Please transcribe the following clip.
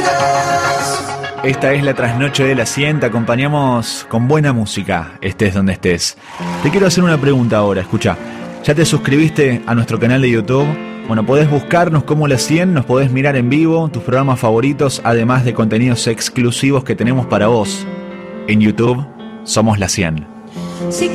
Esta es la trasnoche de la 100, te acompañamos con buena música, estés donde estés. Te quiero hacer una pregunta ahora, escucha. ¿Ya te suscribiste a nuestro canal de YouTube? Bueno, podés buscarnos como La 100, nos podés mirar en vivo, tus programas favoritos, además de contenidos exclusivos que tenemos para vos. En YouTube, somos La 100.